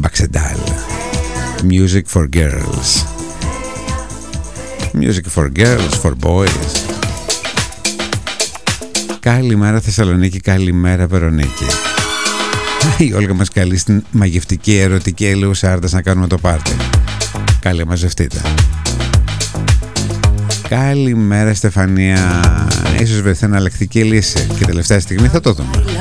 Baxendal. Music for girls. Music for girls, for boys. Καλημέρα Θεσσαλονίκη, καλημέρα Βερονίκη. Η Όλγα μας καλεί στην μαγευτική ερωτική Ελεού Σάρντας να κάνουμε το πάρτι. Καλή μαζευτείτε. Καλημέρα Στεφανία. Ίσως βρεθεί εναλλακτική λύση και τελευταία στιγμή θα το δούμε.